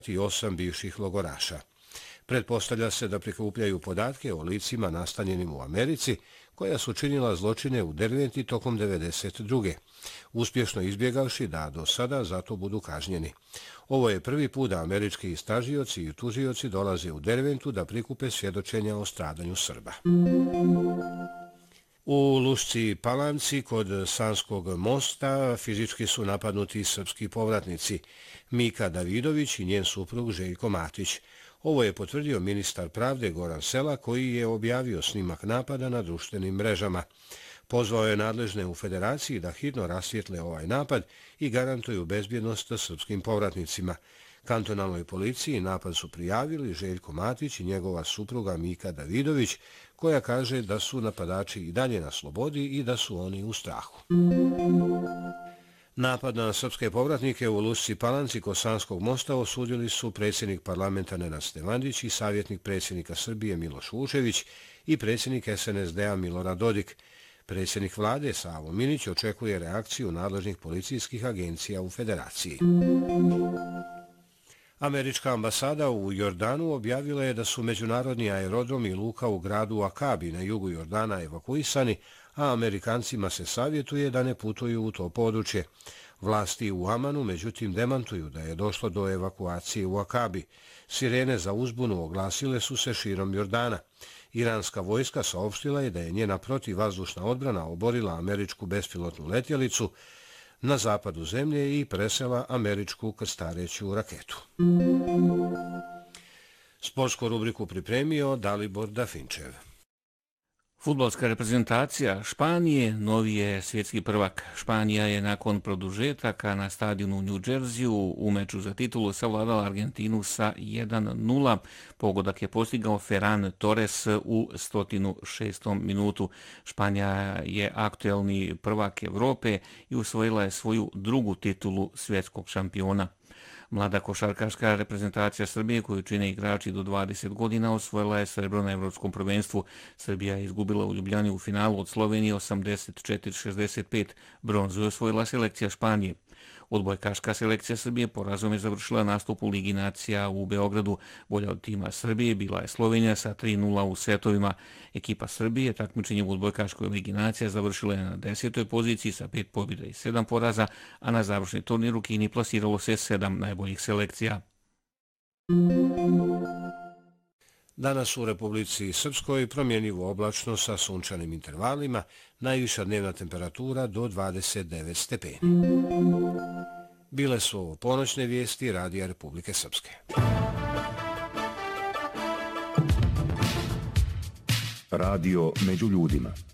i 8 bivših logoraša. Pretpostavlja se da prikupljaju podatke o licima nastanjenim u Americi koja su činila zločine u Derventi tokom 1992. uspješno izbjegavši da do sada zato budu kažnjeni. Ovo je prvi put da američki istražioci i tužioci dolaze u Derventu da prikupe svjedočenja o stradanju Srba. U Lušci Palanci kod Sanskog mosta fizički su napadnuti srpski povratnici Mika Davidović i njen suprug Željko Matić. Ovo je potvrdio ministar pravde Goran Sela koji je objavio snimak napada na društvenim mrežama. Pozvao je nadležne u federaciji da hitno rasvijetle ovaj napad i garantuju bezbjednost srpskim povratnicima. Kantonalnoj policiji napad su prijavili Željko Matić i njegova supruga Mika Davidović, koja kaže da su napadači i dalje na slobodi i da su oni u strahu. Napad na srpske povratnike u Lušci Palanci kod Sanskog mosta osudili su predsjednik parlamenta Nenad Stevandić i savjetnik predsjednika Srbije Miloš Vučević i predsjednik SNSD-a Milorad Dodik. Predsjednik vlade Savo Minić očekuje reakciju nadležnih policijskih agencija u federaciji. Američka ambasada u Jordanu objavila je da su međunarodni aerodrom i luka u gradu Akabi na jugu Jordana evakuisani, a Amerikancima se savjetuje da ne putuju u to područje. Vlasti u Amanu međutim demantuju da je došlo do evakuacije u Akabi. Sirene za uzbunu oglasile su se širom Jordana. Iranska vojska saopštila je da je njena protivvazdušna odbrana oborila američku bespilotnu letjelicu na zapadu zemlje i presela američku krstareću raketu. Sportsku rubriku pripremio Dalibor Dafinčev. Fudbalska reprezentacija Španije novi je svjetski prvak. Španija je nakon produžetaka na stadionu u New Jerseyu u meču za titulu savladala Argentinu sa 1:0. Pogodak je postigao Ferran Torres u 106. minutu. Španija je aktuelni prvak Evrope i osvojila je svoju drugu titulu svjetskog šampiona. Mlada košarkaška reprezentacija Srbije koju čine igrači do 20 godina osvojila je srebro na Evropskom prvenstvu. Srbija je izgubila u Ljubljani u finalu od Slovenije 84-65. Bronzu je osvojila selekcija Španije. Odbojkaška selekcija Srbije porazom je završila nastup u Ligi nacija u Beogradu. Bolja od tima Srbije bila je Slovenija sa 3:0 u setovima. Ekipa Srbije takmičenje u odbojkaškoj Ligi nacija završila je na 10. poziciji sa 5 pobjeda i 7 poraza, a na završni turnir u Kini plasiralo se 7 najboljih selekcija. Danas u Republici Srpskoj promjenjivo oblačno sa sunčanim intervalima, najviša dnevna temperatura do 29 stepeni. Bile su ovo ponoćne vijesti Radija Republike Srpske. Radio među ljudima.